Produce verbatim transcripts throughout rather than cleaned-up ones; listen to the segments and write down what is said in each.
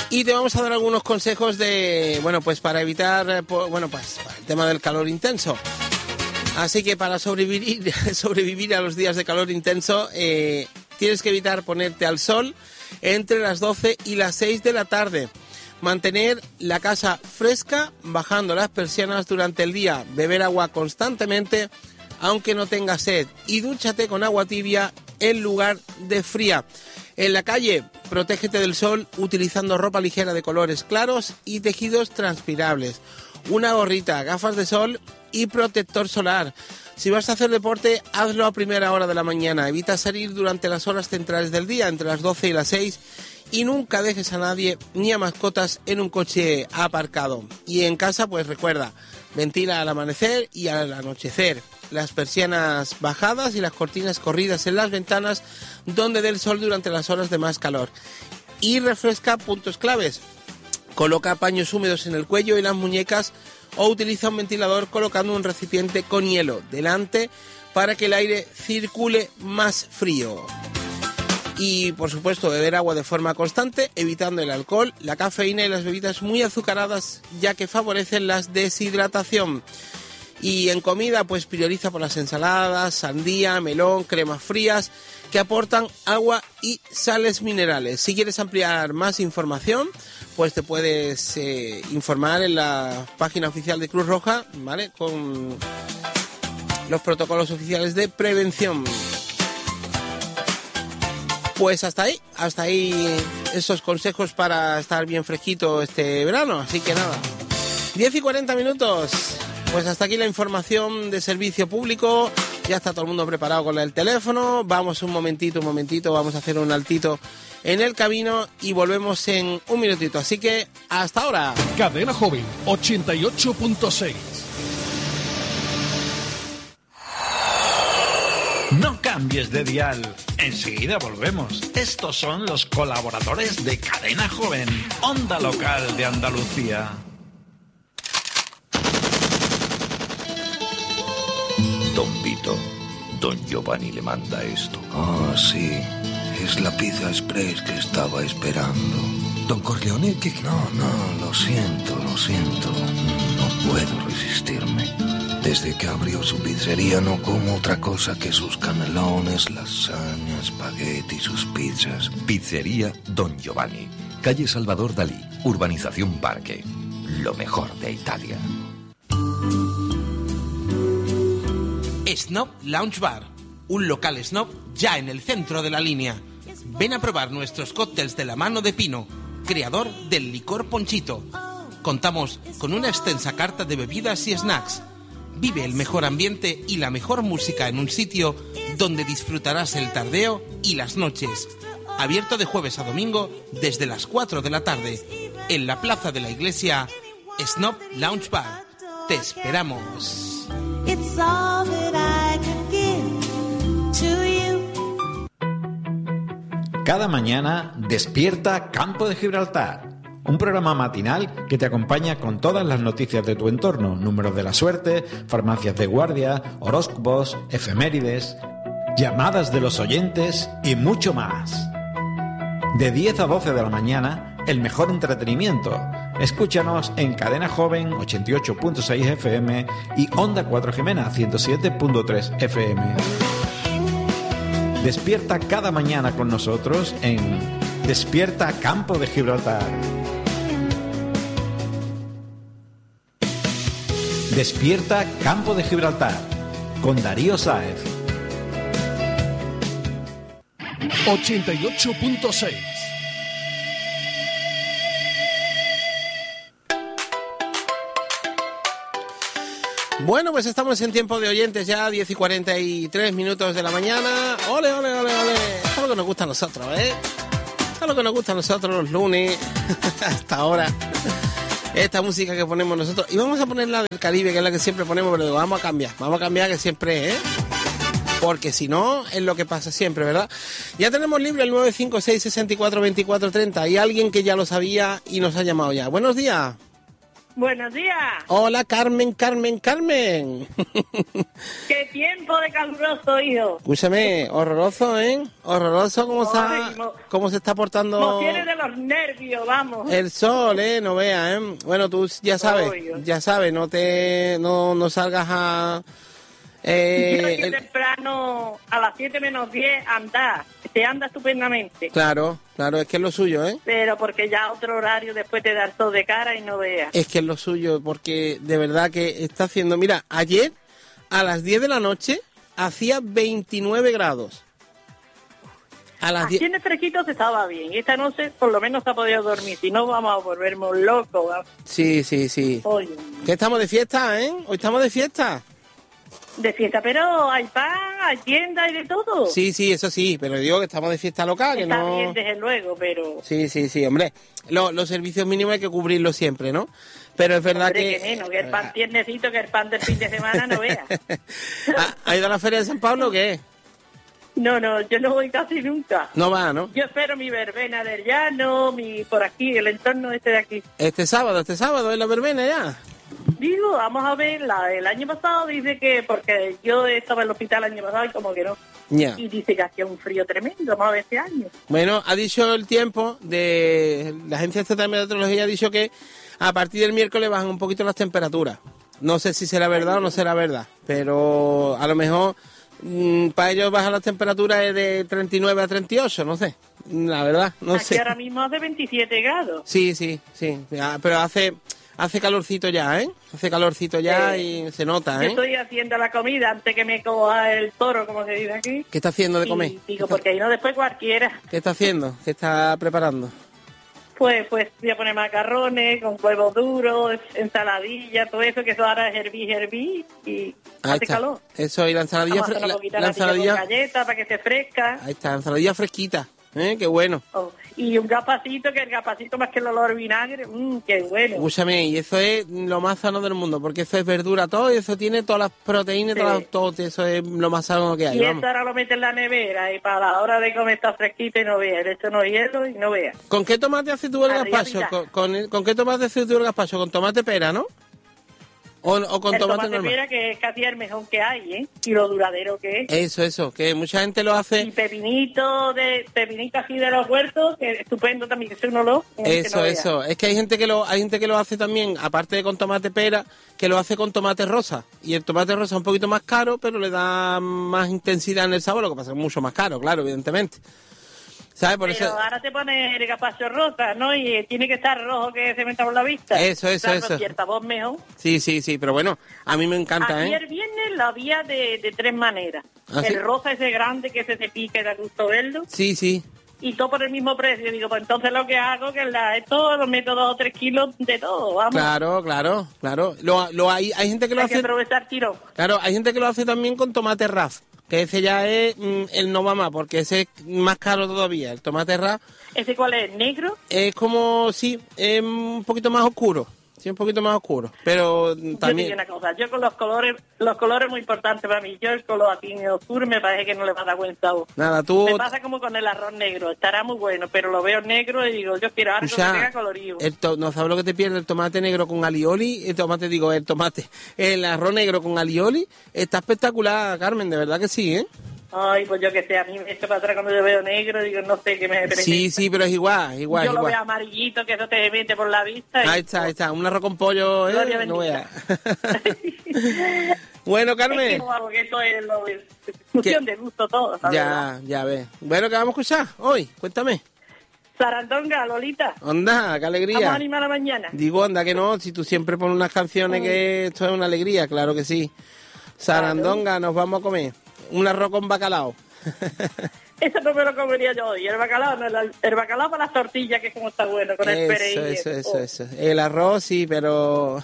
Y te vamos a dar algunos consejos de, bueno, pues para evitar, bueno, pues el tema del calor intenso. Así que para sobrevivir, sobrevivir a los días de calor intenso, eh, tienes que evitar ponerte al sol entre las doce y las seis de la tarde. Mantener la casa fresca, bajando las persianas durante el día. Beber agua constantemente, aunque no tengas sed. Y dúchate con agua tibia en lugar de fría. En la calle, protégete del sol utilizando ropa ligera de colores claros y tejidos transpirables. Una gorrita, gafas de sol y protector solar. Si vas a hacer deporte, hazlo a primera hora de la mañana. Evita salir durante las horas centrales del día, entre las doce y las seis. Y nunca dejes a nadie ni a mascotas en un coche aparcado. Y en casa, pues recuerda, ventila al amanecer y al anochecer. Las persianas bajadas y las cortinas corridas en las ventanas donde dé el sol durante las horas de más calor. Y refresca puntos claves. Coloca paños húmedos en el cuello y las muñecas o utiliza un ventilador colocando un recipiente con hielo delante para que el aire circule más frío. Y por supuesto beber agua de forma constante, evitando el alcohol, la cafeína y las bebidas muy azucaradas, ya que favorecen la deshidratación. Y en comida, pues prioriza por las ensaladas, sandía, melón, cremas frías, que aportan agua y sales minerales. Si quieres ampliar más información, pues te puedes eh, informar en la página oficial de Cruz Roja, ¿vale? Con los protocolos oficiales de prevención. Pues hasta ahí, hasta ahí esos consejos para estar bien fresquito este verano. Así que nada, diez y cuarenta minutos. Pues hasta aquí la información de servicio público. Ya está todo el mundo preparado con el teléfono. Vamos un momentito, un momentito, vamos a hacer un altito en el camino y volvemos en un minutito. Así que hasta ahora. Cadena Joven ochenta y ocho punto seis. No cambies de dial. Enseguida volvemos. Estos son los colaboradores de Cadena Joven, Onda Local de Andalucía. Don Vito, don Giovanni le manda esto. Ah, sí, es la pizza express que estaba esperando. Don Corleone, ¿qué? No, no, lo siento, lo siento. No puedo resistirme. Desde que abrió su pizzería no como otra cosa que sus canelones, lasaña, espagueti y sus pizzas. Pizzería Don Giovanni, calle Salvador Dalí, urbanización Parque. Lo mejor de Italia. Snob Lounge Bar, un local snob ya en el centro de la línea. Ven a probar nuestros cócteles de la mano de Pino, creador del licor Ponchito. Contamos con una extensa carta de bebidas y snacks. Vive el mejor ambiente y la mejor música en un sitio donde disfrutarás el tardeo y las noches. Abierto de jueves a domingo desde las cuatro de la tarde. En la plaza de la iglesia, Snob Lounge Bar. Te esperamos. It's all that I can give to you. Cada mañana despierta Campo de Gibraltar, un programa matinal que te acompaña con todas las noticias de tu entorno, números de la suerte, farmacias de guardia, horóscopos, efemérides, llamadas de los oyentes y mucho más. De diez a doce de la mañana, el mejor entretenimiento. Escúchanos en Cadena Joven ochenta y ocho punto seis F M y Onda cuatro Jimena ciento siete punto tres F M. Despierta cada mañana con nosotros en Despierta Campo de Gibraltar. Despierta Campo de Gibraltar con Darío Sáez. ochenta y ocho punto seis. Bueno, pues estamos en tiempo de oyentes ya, diez y cuarenta y tres minutos de la mañana. ¡Ole, ole, ole, ole! Esto es lo que nos gusta a nosotros, ¿eh? Esto es lo que nos gusta a nosotros los lunes, hasta ahora. Esta música que ponemos nosotros. Y vamos a poner la del Caribe, que es la que siempre ponemos, pero digo, vamos a cambiar. Vamos a cambiar, que siempre, ¿eh? Porque si no, es lo que pasa siempre, ¿verdad? Ya tenemos libre el nueve cinco seis, seis cuatro, dos cuatro tres cero. Hay alguien que ya lo sabía y nos ha llamado ya. Buenos días. Buenos días. Hola, Carmen, Carmen, Carmen. Qué tiempo de caluroso, hijo. Escúchame, horroroso, ¿eh? Horroroso cómo, Ay, está, mo- cómo se está portando Nos tiene de los nervios, vamos. el sol, ¿eh? No veas, ¿eh? Bueno, tú ya sabes, Oye. ya sabes, no te, no, no salgas a... Yo Eh, aquí el- temprano, a las siete menos diez, andar. Se anda estupendamente. claro, claro, es que es lo suyo, ¿eh? Pero porque ya otro horario después te da el sol de cara y no veas. Es que es lo suyo, porque de verdad que está haciendo... Mira, ayer a las diez de la noche hacía veintinueve grados. A las Aquí diez... en el fresquito se estaba bien. Y esta noche por lo menos se ha podido dormir. Si no, vamos a volvernos locos. vamos. Sí, sí, sí. Oye, Que estamos de fiesta, ¿eh? Hoy estamos de fiesta. de fiesta, pero hay pan, hay tienda, hay de todo. Sí, sí, eso sí, pero digo que estamos de fiesta local, que Está no... bien, desde luego, pero... Sí, sí, sí, hombre. Lo- los servicios mínimos hay que cubrirlos siempre, ¿no? Pero es verdad Hombre, que... que menos, que el pan tiernecito, que el pan del fin de semana no veas. ¿Ha, ha ido a la Feria de San Pablo o qué? No, no, yo no voy casi nunca. No va, ¿no? Yo espero mi verbena del llano, mi por aquí, el entorno este de aquí. Este sábado, este sábado es la verbena ya. Digo, vamos a ver, la, el año pasado dice que, porque yo estaba en el hospital el año pasado y como que no. Ya. Y dice que hacía un frío tremendo, vamos a ver este año. Bueno, ha dicho el tiempo de... La Agencia Estatal de Meteorología ha dicho que a partir del miércoles bajan un poquito las temperaturas. No sé si será verdad o no será verdad, pero a lo mejor mm, para ellos bajan las temperaturas de treinta y nueve a treinta y ocho, no sé. La verdad, no aquí sé. ahora mismo hace veintisiete grados. Sí, sí, sí. Ya, pero hace hace calorcito ya, ¿eh? Hace calorcito ya Sí. y se nota, Yo ¿eh? estoy haciendo la comida antes que me coja el toro, como se dice aquí. ¿Qué está haciendo de Y comer? digo, porque ahí no después cualquiera. ¿Qué está haciendo? ¿Qué está preparando? Pues, pues voy a poner macarrones con huevos duros, ensaladilla, todo eso, que eso ahora es hervir, hervir y Ahí hace está. calor. Eso, y la ensaladilla, Vamos a fre- hacer una la, poquita la natilla con ensaladilla, galletas para que se fresca. ahí está, ensaladilla fresquita, ¿eh? Qué bueno. Oh, y un gapacito, que el gapacito más que el olor a vinagre, mmm, qué bueno. Escúchame, y eso es lo más sano del mundo, porque eso es verdura todo, y eso tiene todas las proteínas, Sí. todas las- todo, eso es lo más sano que hay, Y vamos. esto ahora lo metes en la nevera y para la hora de comer está fresquito y no veas. Esto no hielo y no veas. ¿Con qué tomate haces tú el Arriba, gazpacho? mira. ¿Con, con, con qué tomate haces tú el gazpacho? ¿Con tomate pera, no? ¿O, o con el tomate, tomate normal? pera, que es casi el mejor que hay, ¿eh? Y lo duradero que es. Eso, eso, que mucha gente lo Y hace... pepinito, de pepinito así de los huertos, que es estupendo también, que es un olor. que Eso, no veas. eso. Es que hay gente que lo hay gente que lo hace también, aparte de con tomate pera, que lo hace con tomate rosa. Y el tomate rosa es un poquito más caro, pero le da más intensidad en el sabor, lo que pasa es que es mucho más caro, claro, evidentemente. ¿Sabes? Por Pero eso... ahora te pones el gazpacho rosa, ¿no? Y tiene que estar rojo, que se meta por la vista. Eso, eso, Claro, eso. cierta voz mejor. Sí, sí, sí, pero bueno, a mí me encanta, Aquí ¿eh? el viernes lo había de, de tres maneras. ¿Ah, sí? El rosa ese grande que se te pica y da gusto verlo. Sí, sí. Y todo por el mismo precio. Digo, pues entonces lo que hago que la, esto lo meto dos o tres kilos de todo, vamos. Claro, claro, claro. Lo, lo hay, hay gente que lo Hay que hace... aprovechar tirón. Claro, hay gente que lo hace también con tomate raf, que ese ya es mm, el no va más, porque ese es más caro todavía. El tomate raf ¿Ese cuál es? ¿Negro? es como, sí, es un poquito más oscuro. Sí, un poquito más oscuro. Pero mm, Yo te digo también... una cosa, yo con los colores, los colores muy importantes para mí. Yo el color así oscuro me parece que no le va a dar buen sabor. Nada, tú... Me pasa como con el arroz negro, estará muy bueno, pero lo veo negro y digo, yo quiero algo Escucha, que tenga colorido. el to- no sabes lo que te pierde el tomate negro con alioli, el tomate, digo, el tomate, el arroz negro con alioli, está espectacular, Carmen, de verdad que sí, ¿eh? Ay, pues yo que sé, a mí me echa para atrás cuando yo veo negro, digo, no sé qué me presenta. Sí, sí, pero es igual, es igual, Yo es lo igual. veo amarillito, que eso te mete por la vista. y- Ahí está, ahí está, un arroz con pollo, Gloria ¿eh? No bendita. veas. Bueno, Es que Carmen, no hago, que eso es lo de cuestión de gusto todo, ¿sabes? ya, ya ves. Bueno, ¿qué vamos a escuchar hoy? Cuéntame. Sarandonga, Lolita. Onda, qué Vamos a alegría. animar la mañana. Digo, anda que no, si tú siempre pones unas canciones que esto es una alegría, claro que sí. Sarandonga, nos vamos a comer. Un arroz con bacalao. Eso no me lo comería yo hoy. El bacalao, no, el, el bacalao para las tortillas, que es como está bueno, con el Eso, perejil. eso, eso, Oh, eso. El arroz sí, pero...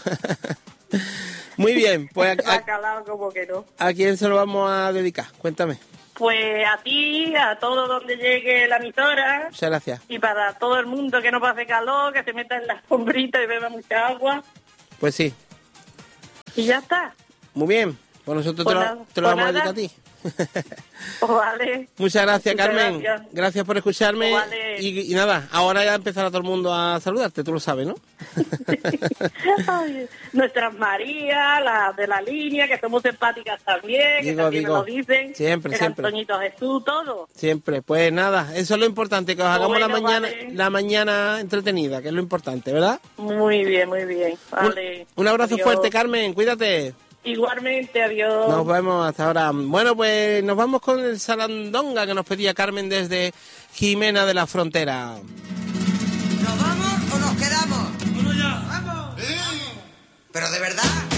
Muy bien, pues el a, a- bacalao como que no. ¿a quién se lo vamos a dedicar? Cuéntame. Pues a ti, a todo donde llegue la emisora, Muchas gracias. y para todo el mundo que no pase calor, que se meta en la sombrita y beba mucha agua. Pues sí. Y ya está. Muy bien. Pues nosotros Pues te lo, nada, te lo pues vamos a nada. dedicar a ti. Pues vale. Muchas gracias, Muchas Carmen. gracias. Gracias por escucharme. Pues vale. y, y nada, ahora ya empezará todo el mundo a saludarte, tú lo sabes, ¿no? Ay, nuestras Marías, las de la línea, que somos simpáticas también, que Digo, también digo. nos lo dicen. Siempre, el siempre. Antoñito Jesús, todo. Siempre. Pues nada, eso es lo importante, que os hagamos Bueno, la mañana vale. la mañana entretenida, que es lo importante, ¿verdad? Muy bien, muy bien. Un, Vale. un abrazo Adiós. fuerte, Carmen, cuídate. Igualmente, adiós. Nos vemos hasta ahora. Bueno, pues nos vamos con el Sarandonga que nos pedía Carmen desde Jimena de la Frontera. ¿Nos vamos o nos quedamos? Bueno, ya. ¡Vamos! ¿Eh? Pero de verdad.